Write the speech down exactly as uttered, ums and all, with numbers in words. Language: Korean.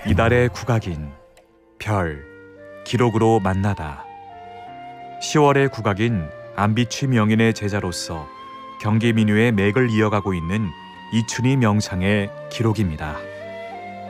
이달의 국악인 별 기록으로 만나다. 시월의 국악인 안비취 명인의 제자로서 경기 민요의 맥을 이어가고 있는 이춘희 명창의 기록입니다.